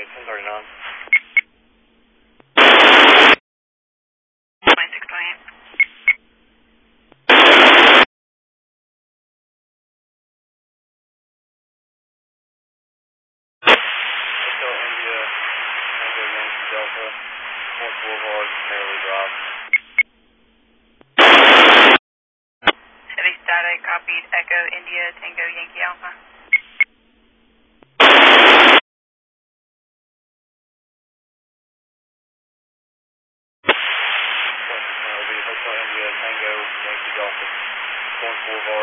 1039. 2628. Echo India, Tango Yankee Delta, North Boulevard, Merrily Drive. Heavy static, copied. Echo India, Tango Yankee Alpha. Hotel India, Tango Yankee Delta, North Boulevard.